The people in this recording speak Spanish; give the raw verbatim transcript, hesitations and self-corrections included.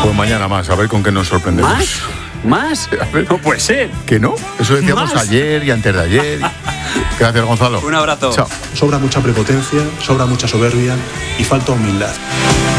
Pues mañana más, a ver con qué nos sorprendemos. ¿Más? ¿Más? No puede ser. ¿Que no? Eso decíamos ¿Más? ayer y antes de ayer. Gracias, Gonzalo. Un abrazo. Chao. Sobra mucha prepotencia, sobra mucha soberbia y falta humildad.